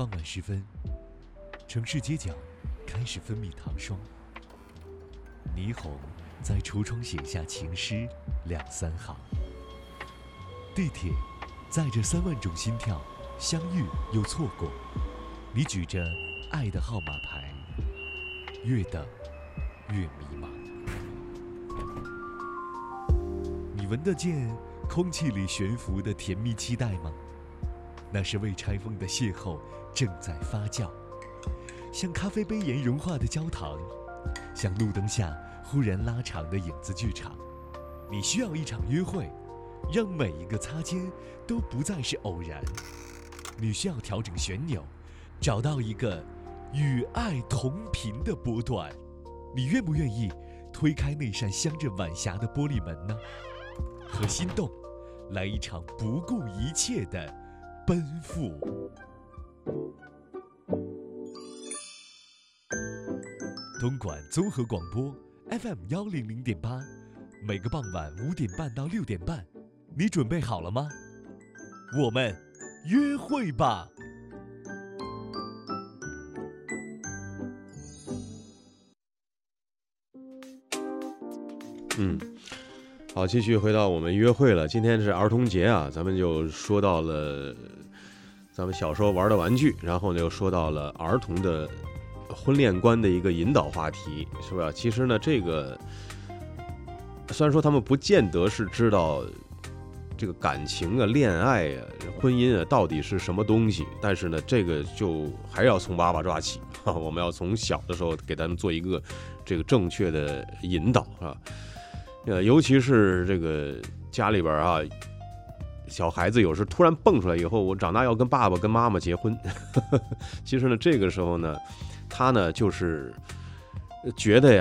傍晚时分，城市街角开始分泌糖霜，霓虹在橱窗写下情诗2、3行。地铁载着3万种心跳，相遇又错过。你举着爱的号码牌，越等越迷茫。你闻得见空气里悬浮的甜蜜期待吗？那是未拆封的邂逅正在发酵，像咖啡杯沿融化的焦糖，像路灯下忽然拉长的影子剧场。你需要一场约会，让每一个擦肩都不再是偶然。你需要调整旋钮，找到一个与爱同频的波段。你愿不愿意推开那扇镶着晚霞的玻璃门呢？和心动来一场不顾一切的奔赴。东莞综合广播 FM100.8，每个傍晚5点半到6点半，你准备好了吗？我们约会吧。 好，继续回到我们约会了。今天是儿童节啊，咱们就说到了咱们小时候玩的玩具，然后呢又说到了儿童的婚恋观的一个引导话题，是吧？其实呢，这个虽然说他们不见得是知道这个感情啊、恋爱啊、婚姻啊到底是什么东西，但是呢，这个就还是要从娃娃抓起啊，我们要从小的时候给他们做一个这个正确的引导啊。尤其是这个家里边啊，小孩子有时突然蹦出来以后，我长大要跟爸爸跟妈妈结婚。其实呢，这个时候呢，他呢就是觉得呀。